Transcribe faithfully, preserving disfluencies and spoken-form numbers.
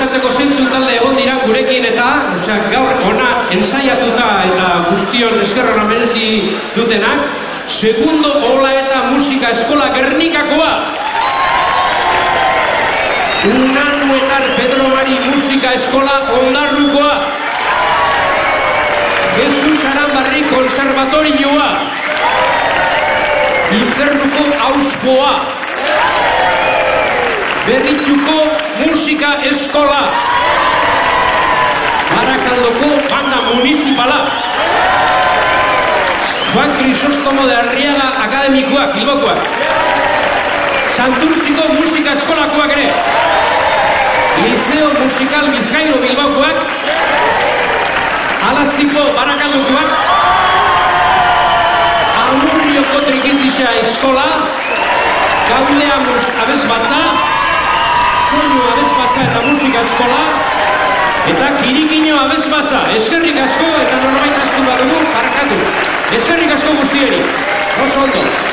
esateko zeintzuk talde egon dira gurekin eta, osea, gaur ona ensaiatuta eta guztion eskerrona merezi dutenak, Segundo Ola eta Musika Eskola Gernikakoa. Unanuetar Pedro Mari Musika Eskola Ondarrukoa. Jesus Aranbarri Konservatorioa. Infernuko Auspoa. Berrituko Musika Eskola. Barakaldoko Banda Municipala. Juan Crisóstomo de Arriaga Akademikoak, Bilbokoak. Santurtziko Musika Eskolakoak ere. Liceo Musical Bizkairo Bilbokoak. Alatziko Barakaldokoak. Amurrioko Trikitisa Eskola. Gaudeamus Abesbatza. Soinu Abesbatza eta Musika Eskola. Eta Kirikino Abesbatza. Eskerrik asko eta norbait astu badugu barakatu. Eskerrik asko guztieri. Oso ondo.